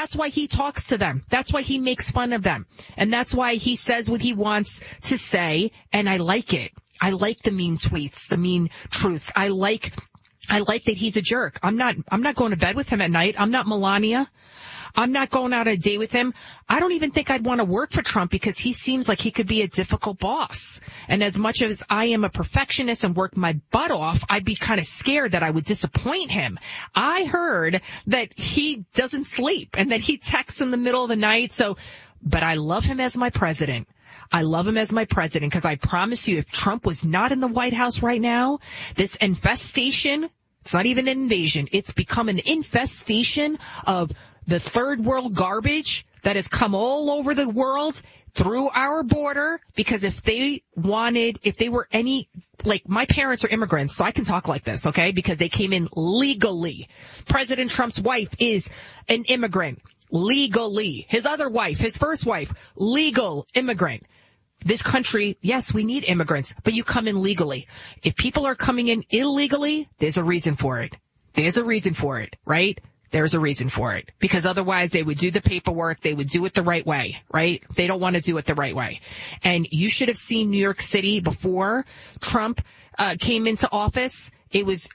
That's why he talks to them. That's why he makes fun of them. And that's why he says what he wants to say. And I like it. I like the mean tweets, the mean truths. I like that he's a jerk. I'm not going to bed with him at night. I'm not Melania. I'm not going out a date with him. I don't even think I'd want to work for Trump because he seems like he could be a difficult boss. And as much as I am a perfectionist and work my butt off, I'd be kind of scared that I would disappoint him. I heard that he doesn't sleep and that he texts in the middle of the night. But I love him as my president. I love him as my president because I promise you, if Trump was not in the White House right now, this infestation, it's not even an invasion, it's become an infestation of the third world garbage that has come all over the world through our border. Because if they were any, like my parents are immigrants, so I can talk like this, okay? Because they came in legally. President Trump's wife is an immigrant, legally. His other wife, his first wife, legal immigrant. This country, yes, we need immigrants, but you come in legally. If people are coming in illegally, there's a reason for it. There's a reason for it, right? There's a reason for it. Because otherwise they would do the paperwork, they would do it the right way, right? They don't want to do it the right way. And you should have seen New York City before Trump came into office. It was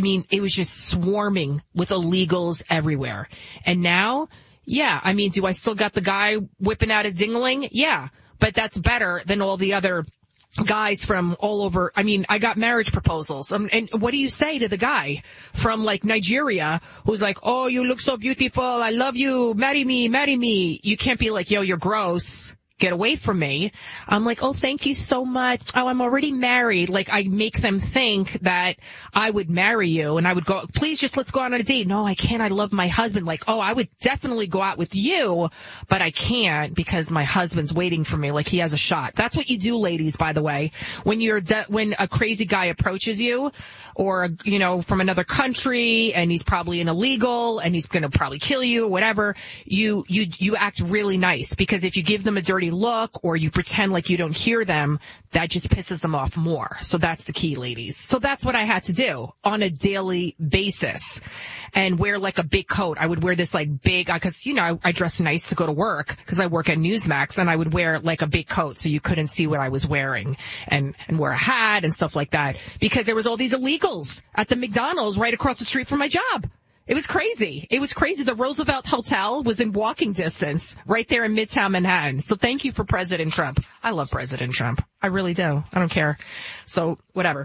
just swarming with illegals everywhere. And now, yeah, do I still got the guy whipping out a ding-a-ling? Yeah. But that's better than all the other guys from all over. I got marriage proposals. And what do you say to the guy from like Nigeria who's like, oh, you look so beautiful. I love you. Marry me, marry me. You can't be like, yo, you're gross. Get away from me. I'm like, oh, thank you so much. Oh, I'm already married. Like, I make them think that I would marry you and I would go, please just let's go out on a date. No, I can't. I love my husband. Like, oh, I would definitely go out with you, but I can't because my husband's waiting for me. Like, he has a shot. That's what you do, ladies, by the way. When when a crazy guy approaches you or, from another country and he's probably an illegal and he's going to probably kill you or whatever, you act really nice because if you give them a dirty look or you pretend like you don't hear them, that just pisses them off more. So that's the key, ladies. So that's what I had to do on a daily basis and wear like a big coat. I would wear this like big, cause I dress nice to go to work cause I work at Newsmax and I would wear like a big coat so you couldn't see what I was wearing and wear a hat and stuff like that because there was all these illegals at the McDonald's right across the street from my job. It was crazy. It was crazy. The Roosevelt Hotel was in walking distance right there in Midtown Manhattan. So thank you for President Trump. I love President Trump. I really do. I don't care. So whatever.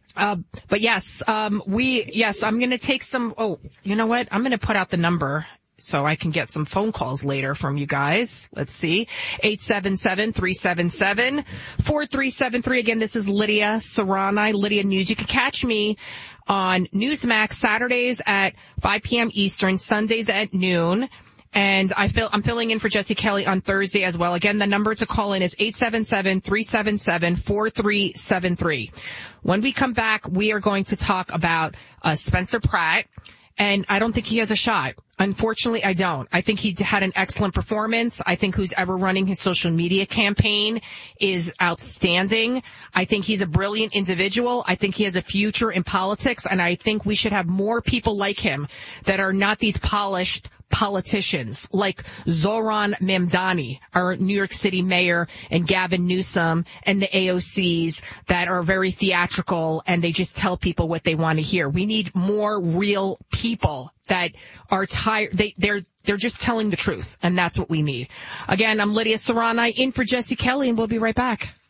But yes, I'm going to take some, you know what? I'm going to put out the number so I can get some phone calls later from you guys. Let's see. 877-377-4373. Again, this is Lydia Serrani, Lydia News. You can catch me on Newsmax Saturdays at 5 p.m. Eastern, Sundays at noon. And I'm filling in for Jesse Kelly on Thursday as well. Again, the number to call in is 877-377-4373. When we come back, we are going to talk about Spencer Pratt. And I don't think he has a shot. Unfortunately, I don't. I think he had an excellent performance. I think who's ever running his social media campaign is outstanding. I think he's a brilliant individual. I think he has a future in politics, and I think we should have more people like him that are not these polished politicians like Zohran Mamdani, our New York City mayor, and Gavin Newsom and the AOCs that are very theatrical and they just tell people what they want to hear. We need more real people that are tired. They're just telling the truth, and that's what we need. Again, I'm Lydia Serrani in for Jesse Kelly, and we'll be right back.